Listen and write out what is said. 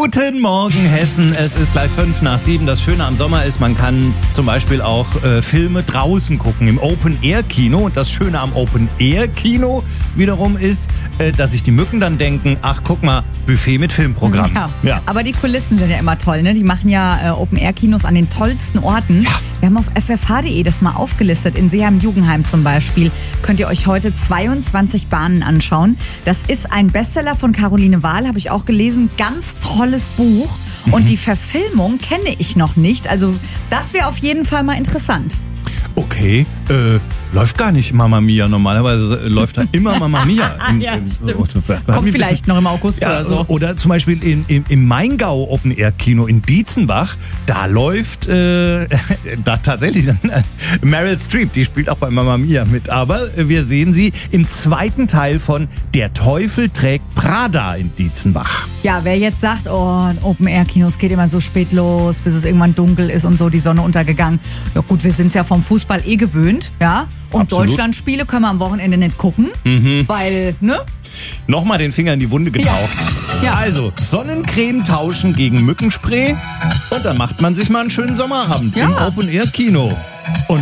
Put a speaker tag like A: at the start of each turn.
A: Guten Morgen, Hessen. Es ist gleich 6:55. Das Schöne am Sommer ist, man kann zum Beispiel auch Filme draußen gucken, im Open-Air-Kino. Und das Schöne am Open-Air-Kino wiederum ist, dass sich die Mücken dann denken, ach, guck mal, Buffet mit Filmprogramm.
B: Ja. Aber die Kulissen sind ja immer toll, ne? Die machen ja Open-Air-Kinos an den tollsten Orten. Ja. Wir haben auf ffh.de das mal aufgelistet. In Seeheim-Jugendheim zum Beispiel könnt ihr euch heute 22 Bahnen anschauen. Das ist ein Bestseller von Caroline Wahl, habe ich auch gelesen. Ganz tolles Buch. Und die Verfilmung kenne ich noch nicht. Also das wäre auf jeden Fall mal interessant.
A: Okay, läuft gar nicht Mamma Mia. Normalerweise läuft da immer Mamma Mia.
B: Ja, stimmt. Kommt vielleicht noch im August oder so.
A: Oder zum Beispiel im Maingau Open Air Kino in Dietzenbach, da läuft da tatsächlich Meryl Streep, die spielt auch bei Mamma Mia mit. Aber wir sehen sie im zweiten Teil von Der Teufel trägt Prada in Dietzenbach.
B: Ja, wer jetzt sagt, oh, Open Air Kinos geht immer so spät los, bis es irgendwann dunkel ist und so, die Sonne untergegangen. Ja gut, wir sind's ja vom Fußball gewöhnt, ja. Und absolut. Deutschlandspiele können wir am Wochenende nicht gucken, weil, ne?
A: Nochmal den Finger in die Wunde getaucht.
B: Ja.
A: Also, Sonnencreme tauschen gegen Mückenspray und dann macht man sich mal einen schönen Sommerabend im Open-Air-Kino.